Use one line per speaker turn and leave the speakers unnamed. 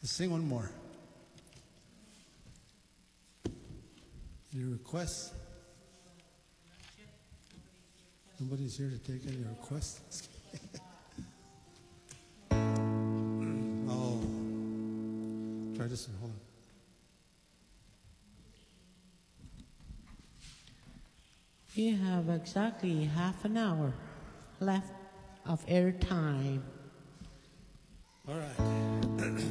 Let's sing one more. Any requests? Nobody's here to take any requests? Oh. Try this one. Hold on.
We have exactly half an hour left of air time.
All right.